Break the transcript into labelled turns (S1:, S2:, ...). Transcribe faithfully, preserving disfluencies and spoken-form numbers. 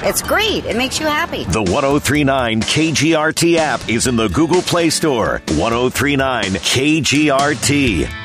S1: It's great. It makes you happy.
S2: The ten thirty-nine K G R T app is in the Google Play Store. ten thirty-nine K G R T.